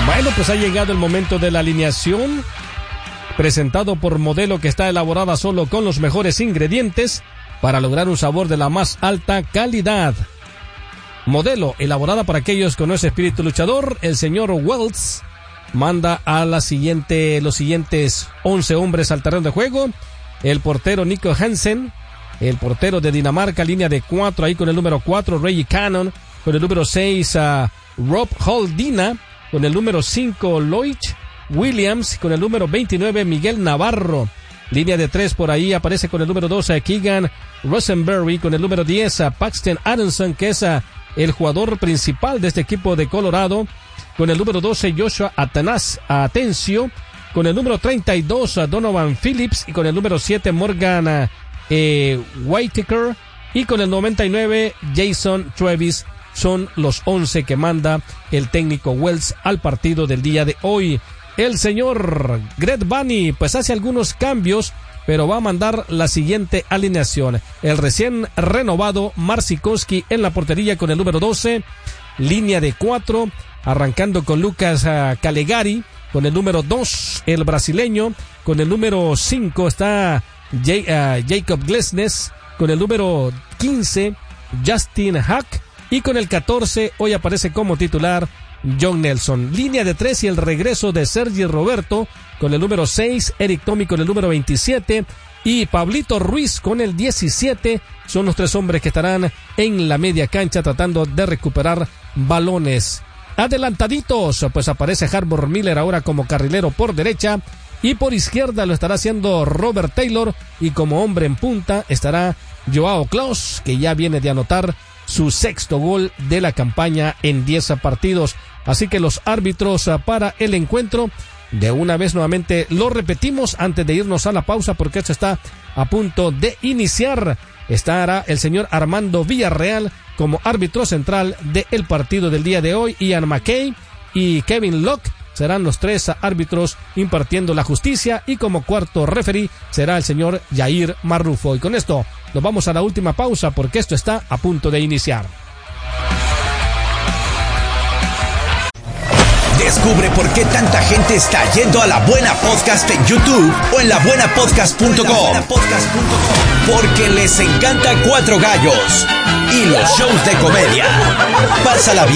Bueno, pues ha llegado el momento de la alineación, presentado por Modelo, que está elaborada solo con los mejores ingredientes para lograr un sabor de la más alta calidad. Modelo, elaborada para aquellos con ese espíritu luchador. El señor Wells manda a los siguientes 11 hombres al terreno de juego. El portero Nico Hansen, el portero de Dinamarca, línea de 4, ahí con el número 4, Reggie Cannon, con el número 6, Rob Holdina, con el número 5, Lloyd Williams, con el número 29, Miguel Navarro. Línea de 3 por ahí aparece con el número 12, Keegan Rosenberry, con el número 10, Paxton Adamson, que es el jugador principal de este equipo de Colorado, con el número 12, Joshua Atencio, con el número 32, Donovan Phillips, y con el número 7, Morgan Whitaker, y con el 99, Jason Travis. Son los 11 que manda el técnico Wells al partido del día de hoy. El señor Greg Bunny pues hace algunos cambios, pero va a mandar la siguiente alineación. El recién renovado Marcikowski en la portería con el número 12, línea de 4, arrancando con Lucas Calegari, con el número 2, el brasileño, con el número 5 está Jacob Glesnes, con el número 15, Justin Hack, y con el 14, hoy aparece como titular John Nelson. Línea de 3 y el regreso de Sergi Roberto con el número 6, Eric Tommy con el número 27 y Pablito Ruiz con el 17. Son los 3 hombres que estarán en la media cancha tratando de recuperar balones. Adelantaditos, pues aparece Harbour Miller ahora como carrilero por derecha, y por izquierda lo estará haciendo Robert Taylor, y como hombre en punta estará Joao Klaus, que ya viene de anotar su 6º gol de la campaña en 10 partidos. Así que los árbitros para el encuentro, de una vez nuevamente lo repetimos antes de irnos a la pausa, porque esto está a punto de iniciar. Estará el señor Armando Villarreal como árbitro central del partido del día de hoy. Ian McKay y Kevin Locke serán los 3 árbitros impartiendo la justicia, y como cuarto referee será el señor Yair Marrufo. Y con esto nos vamos a la última pausa, porque esto está a punto de iniciar. Descubre por qué tanta gente está yendo a La Buena Podcast en YouTube o en labuenapodcast.com. Porque les encanta Cuatro Gallos y los shows de comedia. Pásala bien.